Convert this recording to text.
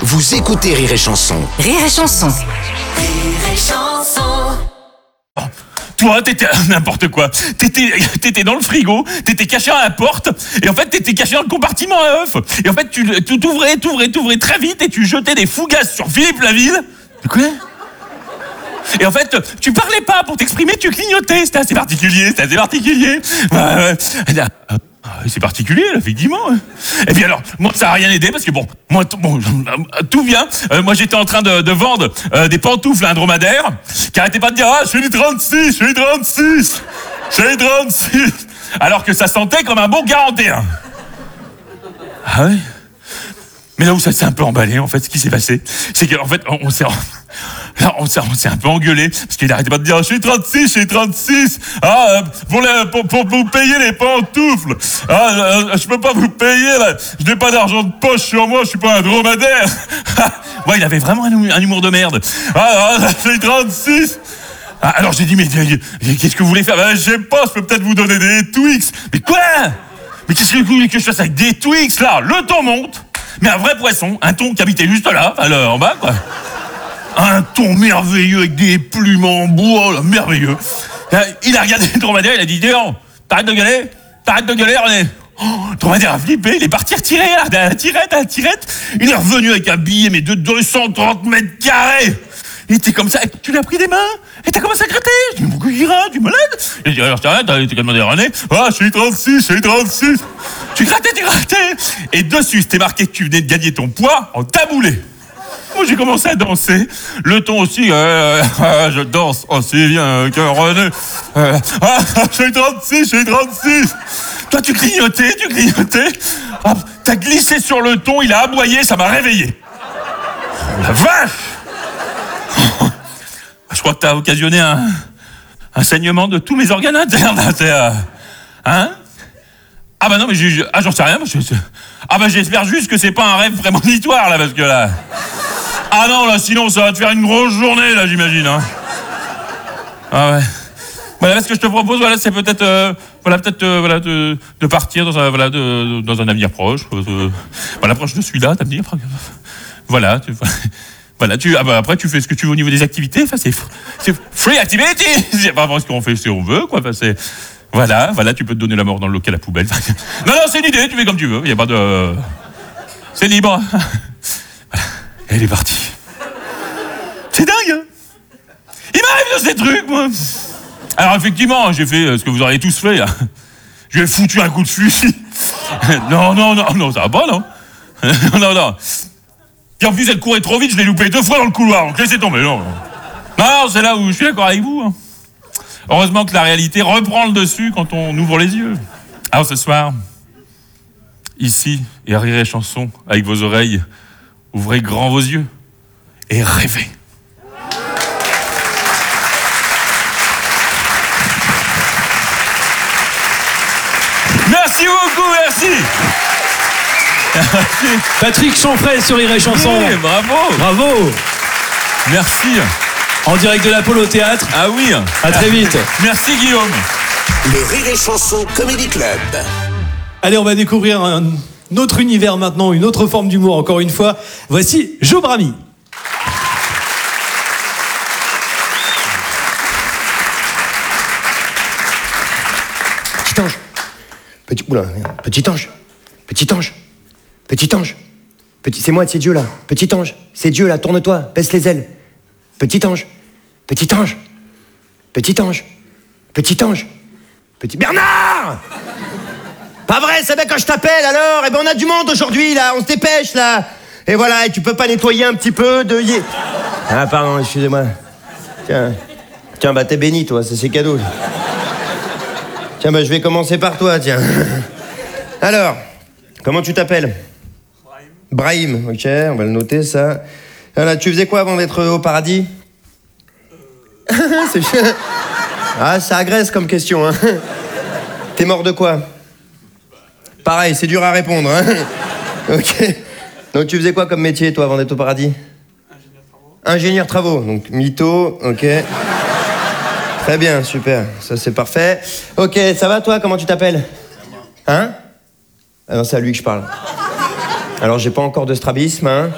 Vous écoutez Rire et Chanson. Rire et Chanson. Rire et Chanson. Toi, t'étais n'importe quoi. T'étais dans le frigo, t'étais caché à la porte, et en fait, t'étais caché dans le compartiment à œufs. Et en fait, tu t'ouvrais très vite, et tu jetais des fougasses sur Philippe Laville. De quoi? Et en fait, tu parlais pas pour t'exprimer, tu clignotais. C'était assez particulier. C'est particulier, là, effectivement. Et puis alors, moi, ça n'a rien aidé, parce que tout vient. Moi, j'étais en train de vendre des pantoufles à un dromadaire, qui arrêtait pas de dire « Ah, je suis du 36, alors que ça sentait comme un bon 41. Ah ouais? Mais là où ça s'est un peu emballé, en fait, ce qui s'est passé, c'est qu'en fait, on s'est un peu engueulé, parce qu'il arrêtait pas de dire « Je suis 36, pour vous payer les pantoufles, je peux pas vous payer, là, je n'ai pas d'argent de poche sur moi, je suis pas un dromadaire. » Ouais, il avait vraiment un humour de merde. Je suis 36. Alors j'ai dit « Mais qu'est-ce que vous voulez faire? » Je sais pas, je peux peut-être vous donner des Twix. Mais quoi? Mais qu'est-ce que vous voulez que je fasse avec des Twix, là? Le thon monte. Mais un vrai poisson, un thon qui habitait juste là, en bas, quoi. Un thon merveilleux avec des plumes en bois, là, merveilleux. Il a regardé le dromadaire, il a dit « Déon, t'arrêtes de gueuler, René. » Le dromadaire a flippé, il est parti retirer à la tirette. Il est revenu avec un billet, mais de 230 mètres carrés. Il était comme ça, tu l'as pris des mains, et t'as commencé à gratter. Je dis, mais pourquoi il gratte, tu es malade? Il dit, alors je t'arrête, t'as demandé à René. Je suis 36. Tu grattais. Et dessus, c'était marqué que tu venais de gagner ton poids en taboulé. Moi, j'ai commencé à danser. Le ton aussi, je danse aussi bien que René. Je suis 36. Toi, tu clignotais. T'as glissé sur le ton, il a aboyé, ça m'a réveillé. Oh, la vache! Je crois que t'as occasionné un saignement de tous mes organes internes. Hein? Ah bah non, mais j'en sais rien. J'espère juste que c'est pas un rêve prémonitoire, là, parce que là... Ah non, là, sinon, ça va te faire une grosse journée, là, j'imagine, hein. Ah ouais. Voilà, là, ce que je te propose, voilà, c'est peut-être... de partir dans un avenir proche. Proche de celui-là, t'avenir. Voilà, après tu fais ce que tu veux au niveau des activités. Enfin, c'est free activity. C'est pas vraiment ce qu'on fait si on veut, quoi. Enfin, voilà, tu peux te donner la mort dans le local à poubelle. Non, c'est une idée, tu fais comme tu veux. Y a pas de, c'est libre. Voilà, elle est partie. C'est dingue, hein. Il m'arrive de ces trucs, moi. Alors effectivement, j'ai fait ce que vous auriez tous fait. Là. Je lui ai foutu un coup de fusil. Non, ça va pas, non. Non. Et en plus, elle courait trop vite, je l'ai loupé 2 fois dans le couloir, donc laissez tomber, non, c'est là où je suis d'accord avec vous. Hein. Heureusement que la réalité reprend le dessus quand on ouvre les yeux. Alors ce soir, ici, et à Rire et Chanson, avec vos oreilles, ouvrez grand vos yeux et rêvez. Merci beaucoup, merci. Patrick Chanfray sur Rire et Chanson. Oui, bravo. Merci. En direct de l'Apollo Théâtre. Ah oui. À très vite. Merci Guillaume. Le Rire et Chanson Comedy Club. Allez, on va découvrir un autre univers maintenant, une autre forme d'humour encore une fois. Voici Joe Brami. Petit ange. C'est moi, c'est Dieu là. Petit ange, c'est Dieu là, tourne-toi, baisse les ailes. Petit ange. Bernard! Pas vrai, c'est bien quand je t'appelle alors. Eh ben on a du monde aujourd'hui là, on se dépêche là. Et voilà, et tu peux pas nettoyer un petit peu de... Ah pardon, excusez-moi. Tiens, bah t'es béni toi, c'est cadeau. Tiens, bah je vais commencer par toi, tiens. Alors, comment tu t'appelles? Brahim, ok, on va le noter ça. Voilà, tu faisais quoi avant d'être au paradis? Ça agresse comme question, hein. T'es mort de quoi? Pareil, c'est dur à répondre, hein. Ok. Donc tu faisais quoi comme métier, toi, avant d'être au paradis? Ingénieur travaux, donc mytho, ok. Très bien, super, ça c'est parfait. Ok, ça va toi, comment tu t'appelles? Hein? Ah non, c'est à lui que je parle. Alors j'ai pas encore de strabisme, hein.